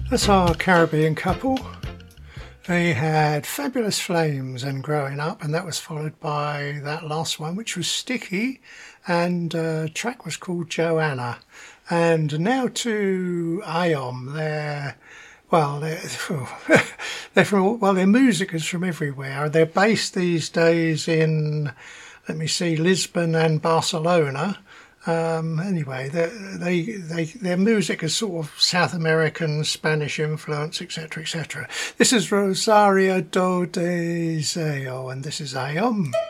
That's our Caribbean couple. They had Fabulous Flames and Growing Up, and that was followed by that last one, which was Sticky, and track was called Joanna. And now to Ayom. Their music is from everywhere. They're based these days in, let me see, Lisbon and Barcelona. Anyway, their music is sort of South American, Spanish influence, etc., etc. This is Rosario do Deseo, and this is Ayom.